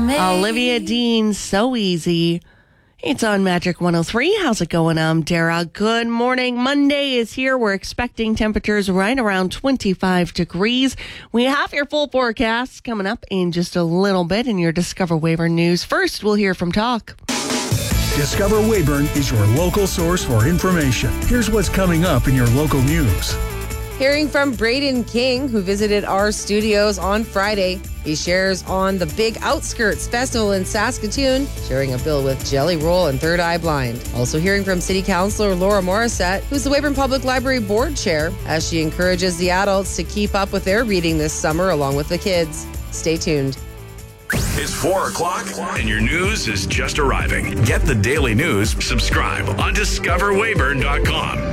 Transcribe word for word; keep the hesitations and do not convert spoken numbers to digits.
me. Olivia Dean, So Easy. It's on Magic one oh three. How's it going? I'm Dara. Good morning. Monday is here. We're expecting temperatures right around twenty-five degrees. We have your full forecast coming up in just a little bit in your Discover Weyburn news. First, we'll hear from Talk. Discover Weyburn is your local source for information. Here's what's coming up in your local news. Hearing from Braden King, who visited our studios on Friday. He shares on the Big Outskirts Festival in Saskatoon, sharing a bill with Jelly Roll and Third Eye Blind. Also hearing from City Councillor Laura Morissette, who's the Weyburn Public Library Board Chair, as she encourages the adults to keep up with their reading this summer along with the kids. Stay tuned. It's four o'clock and your news is just arriving. Get the daily news, subscribe on discover weyburn dot com.